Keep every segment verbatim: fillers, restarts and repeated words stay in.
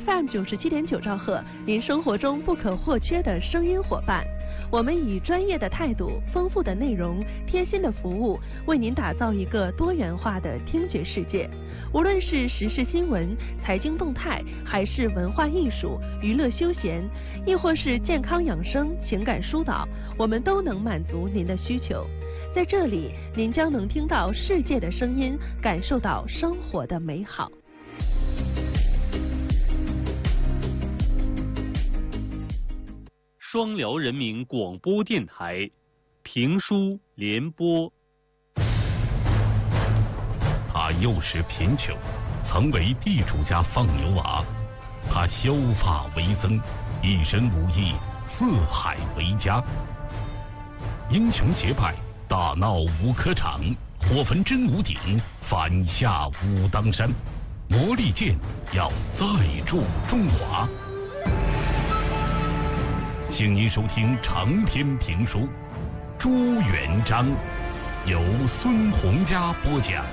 F M 九十七点九兆赫，您生活中不可或缺的声音伙伴。我们以专业的态度、丰富的内容、贴心的服务，为您打造一个多元化的听觉世界。无论是时事新闻、财经动态，还是文化艺术、娱乐休闲，亦或是健康养生、情感疏导，我们都能满足您的需求。在这里，您将能听到世界的声音，感受到生活的美好。 双辽人民广播电台评书联播。 他幼时贫穷，曾为地主家放牛娃。他削发为僧，一身武艺，四海为家。英雄结拜，大闹五科场，火焚真武鼎，反下武当山。魔力剑要再铸中华。请您收听长篇评书《朱元璋》，由孙洪佳播讲。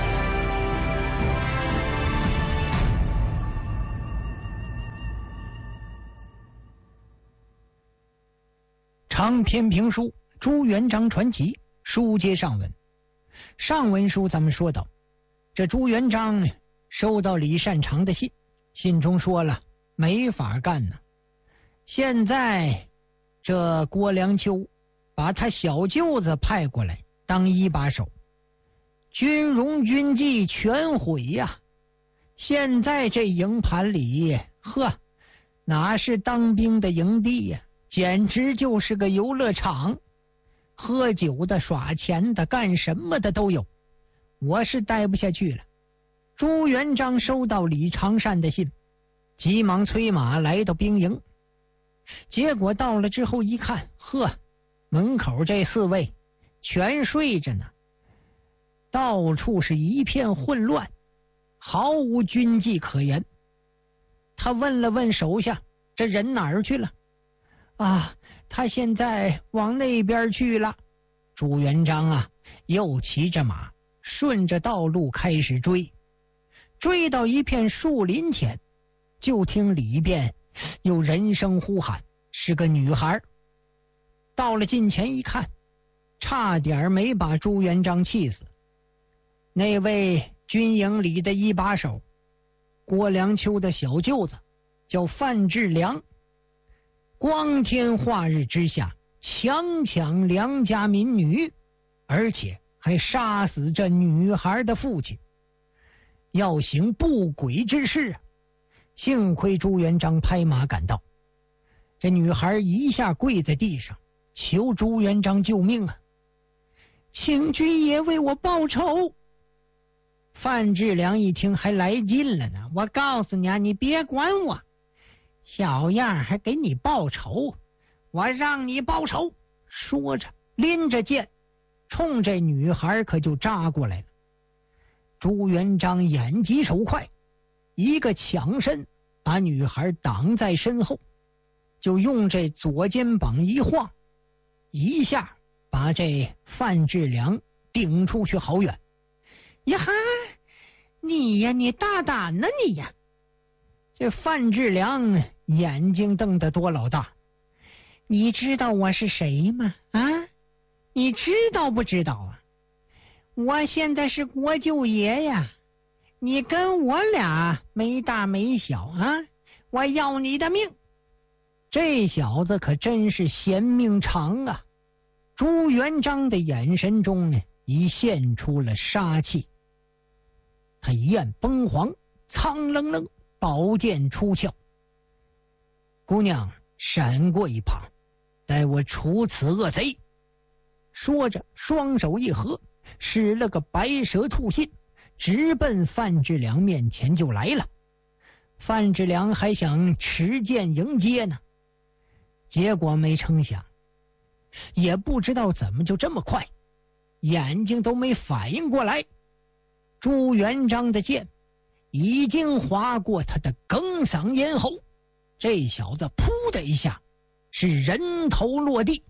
长篇评书《朱元璋传奇》书接上文。上文书咱们说到，这朱元璋收到李善长的信，信中说了没法干呢。现在这郭良秋把他小舅子派过来当一把手，军容军纪全毁呀、啊！现在这营盘里，呵，哪是当兵的营地呀、啊？简直就是个游乐场，喝酒的、耍钱的、干什么的都有。我是待不下去了。朱元璋收到李长善的信，急忙催马来到兵营。结果到了之后一看，呵，门口这四位全睡着呢，到处是一片混乱，毫无军纪可言。他问了问手下，这人哪儿去了？啊，他现在往那边去了。朱元璋啊，又骑着马，顺着道路开始追，追到一片树林前，就听里边有人声呼喊，是个女孩。到了近前一看，差点没把朱元璋气死。那位军营里的一把手，郭良秋的小舅子，叫范志良。光天化日之下，强抢良家民女，而且还杀死这女孩的父亲，要行不轨之事啊！幸亏朱元璋拍马赶到，这女孩一下跪在地上，求朱元璋救命啊！请军爷为我报仇。范志良一听还来劲了呢，我告诉你啊，你别管我，小样还给你报仇，我让你报仇！说着拎着剑，冲这女孩可就扎过来了。朱元璋眼疾手快，一个抢身把女孩挡在身后，就用这左肩膀一晃，一下把这范志良顶出去好远。呀哈，你呀，你大胆呢你呀！这范志良眼睛瞪得多老大，你知道我是谁吗？啊，你知道不知道啊？我现在是国舅爷呀，你跟我俩没大没小啊！我要你的命！这小子可真是嫌命长啊！朱元璋的眼神中呢，已现出了杀气。他一按崩簧，苍愣愣，宝剑出鞘。姑娘，闪过一旁，待我除此恶贼。说着，双手一合，使了个白蛇吐信，直奔范志良面前就来了。范志良还想持剑迎接呢，结果没成想，也不知道怎么就这么快，眼睛都没反应过来，朱元璋的剑已经划过他的哽嗓咽喉，这小子噗的一下是人头落地。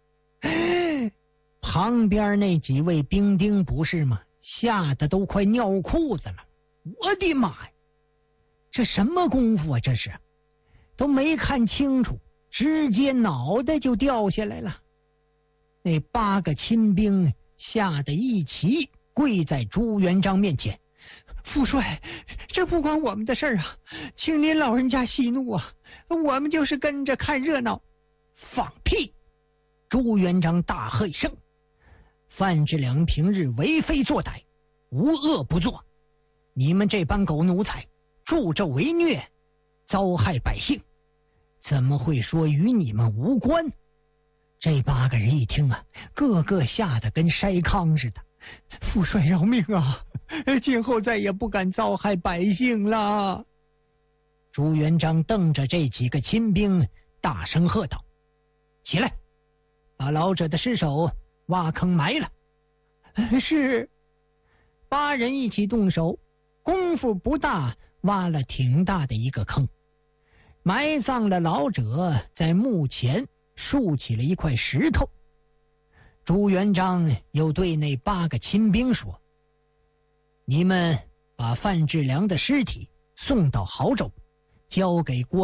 旁边那几位兵丁不是吗？吓得都快尿裤子了。我的妈呀！ 这什么功夫啊？这是都没看清楚，直接脑袋就掉下来了。那八个亲兵吓得一齐跪在朱元璋面前：“父帅，这不关我们的事儿啊，请您老人家息怒啊，我们就是跟着看热闹。”放屁！朱元璋大喝一声：“范志良平日为非作歹，无恶不作，你们这帮狗奴才助纣为虐，糟害百姓，怎么会说与你们无关？”这八个人一听啊，个个吓得跟筛糠似的。父帅饶命啊！今后再也不敢糟害百姓了。朱元璋瞪着这几个亲兵，大声喝道：“起来，把老者的尸首挖坑埋了。”是。八人一起动手，功夫不大，挖了挺大的一个坑，埋葬了老者，在墓前竖起了一块石头。朱元璋又对那八个亲兵说：“你们把范志良的尸体送到亳州，交给郭